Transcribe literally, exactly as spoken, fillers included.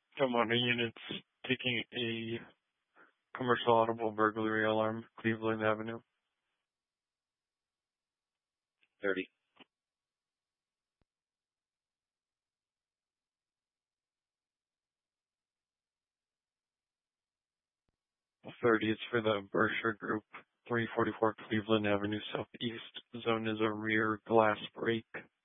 Homeowner units taking a commercial audible burglary alarm, Cleveland Avenue. thirty. thirty, it's for the Berkshire Group, three forty-four Cleveland Avenue Southeast. Zone is a rear glass break.